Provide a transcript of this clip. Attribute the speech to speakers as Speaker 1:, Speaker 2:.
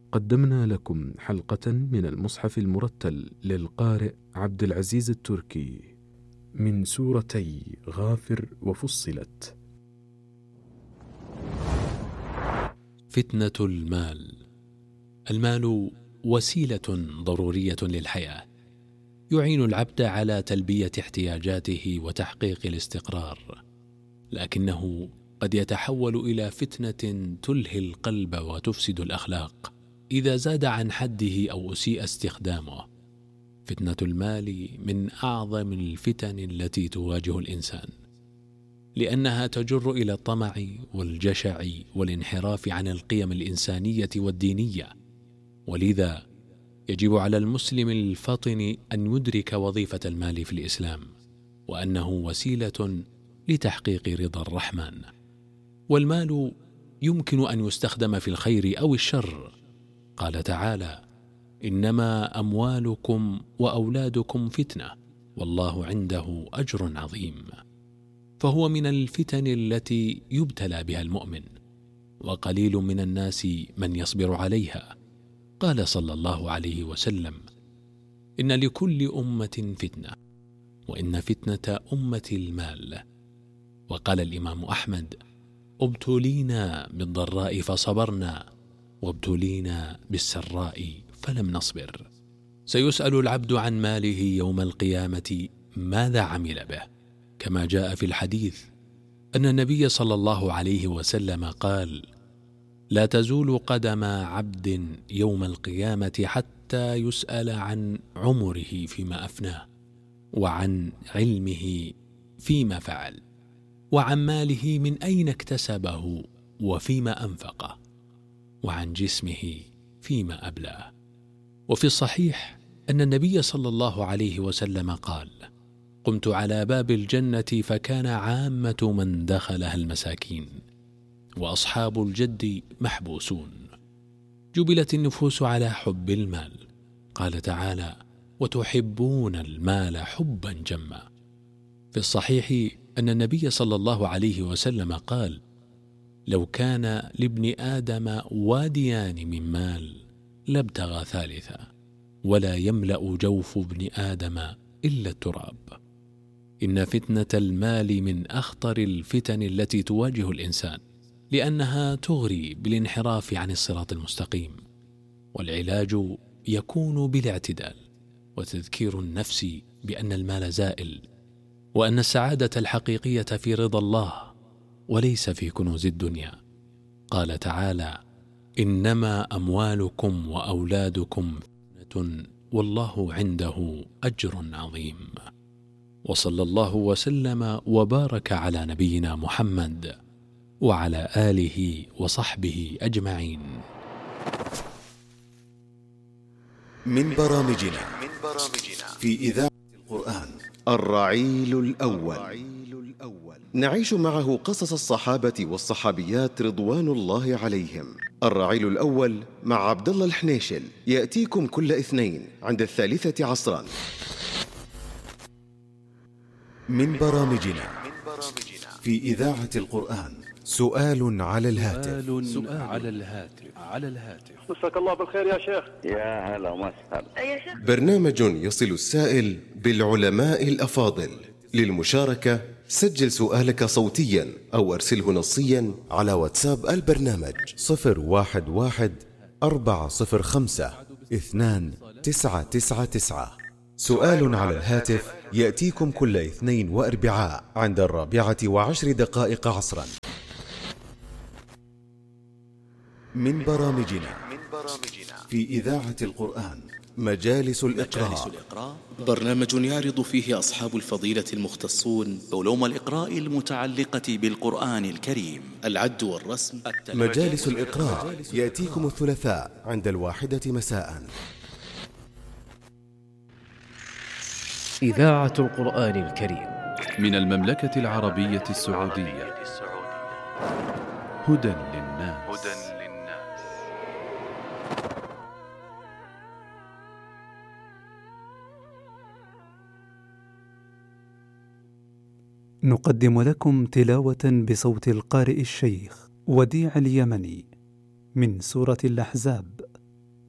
Speaker 1: قدمنا لكم حلقة من المصحف المرتل للقارئ عبد العزيز التركي من سورتي غافر وفصلت.
Speaker 2: فتنة المال. المال وسيلة ضرورية للحياة، يعين العبد على تلبية احتياجاته وتحقيق الاستقرار، لكنه قد يتحول إلى فتنة تلهي القلب وتفسد الأخلاق إذا زاد عن حده أو أسيء استخدامه. فتنة المال من أعظم الفتن التي تواجه الإنسان، لأنها تجر إلى الطمع والجشع والانحراف عن القيم الإنسانية والدينية، ولذا يجب على المسلم الفطن أن يدرك وظيفة المال في الإسلام، وأنه وسيلة لتحقيق رضا الرحمن. والمال يمكن أن يستخدم في الخير أو الشر. قال تعالى: إنما أموالكم وأولادكم فتنة والله عنده أجر عظيم. فهو من الفتن التي يبتلى بها المؤمن، وقليل من الناس من يصبر عليها. قال صلى الله عليه وسلم: إن لكل أمة فتنة، وإن فتنة أمة المال. وقال الإمام أحمد: ابتلينا بالضراء فصبرنا، وابتلينا بالسراء فلم نصبر. سيسأل العبد عن ماله يوم القيامة ماذا عمل به، كما جاء في الحديث أن النبي صلى الله عليه وسلم قال: لا تزول قدم عبد يوم القيامة حتى يسأل عن عمره فيما أفناه، وعن علمه فيما فعل، وعن ماله من أين اكتسبه وفيما أنفقه، وعن جسمه فيما أبلاه. وفي الصحيح أن النبي صلى الله عليه وسلم قال: قمت على باب الجنة فكان عامة من دخلها المساكين، وأصحاب الجد محبوسون. جبلت النفوس على حب المال. قال تعالى: وتحبون المال حبا جما. في الصحيح أن النبي صلى الله عليه وسلم قال: لو كان لابن آدم واديان من مال لابتغى ثالثا، ولا يملأ جوف ابن آدم إلا التراب. إن فتنة المال من أخطر الفتن التي تواجه الإنسان، لأنها تغري بالانحراف عن الصراط المستقيم. والعلاج يكون بالاعتدال، وتذكير النفس بأن المال زائل، وأن السعادة الحقيقية في رضا الله وليس في كنوز الدنيا. قال تعالى: إنما أموالكم وأولادكم فتنة والله عنده أجر عظيم. وصلى الله وسلم وبارك على نبينا محمد وعلى آله وصحبه أجمعين.
Speaker 3: من برامجنا في إذاعة القرآن الرعيل الأول، نعيش معه قصص الصحابة والصحابيات رضوان الله عليهم. الرعيل الأول مع عبد الله الحنيشل يأتيكم كل اثنين عند 3 عصرا. من برامجنا في إذاعة القرآن سؤال على الهاتف.
Speaker 4: مساك الله بالخير يا شيخ.
Speaker 5: يا هلا وسهلا
Speaker 4: يا شيخ.
Speaker 3: برنامج يصل السائل بالعلماء الأفاضل. للمشاركة سجل سؤالك صوتيا أو أرسله نصيا على واتساب البرنامج 011-405-2999. سؤال على الهاتف يأتيكم كل اثنين وأربعاء عند 4:10 عصرا. من برامجنا في إذاعة القرآن مجالس الإقراء،
Speaker 6: برنامج يعرض فيه أصحاب الفضيلة المختصون علوم الإقراء المتعلقة بالقرآن الكريم، العد والرسم.
Speaker 3: مجالس الإقراء يأتيكم الثلاثاء عند 1 مساء.
Speaker 7: إذاعة القرآن الكريم
Speaker 8: من المملكة العربية السعودية. هدى للناس.
Speaker 9: نقدم لكم تلاوة بصوت القارئ الشيخ وديع اليمني من سورة الأحزاب،